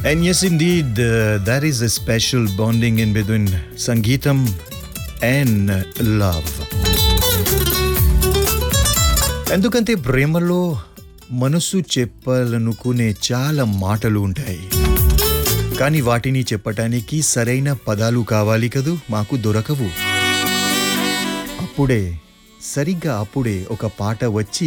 And yes, indeed, there is a special bonding in between Sangeetam and love. ఎందుకంటే ప్రేమలో మనసు చెప్పాలనుకునే చాలా మాటలు ఉంటాయి, కానీ వాటిని చెప్పటానికి సరైన పదాలు కావాలి కదూ, మాకు దొరకవు. అప్పుడే సరిగ్గా అప్పుడే ఒక పాట వచ్చి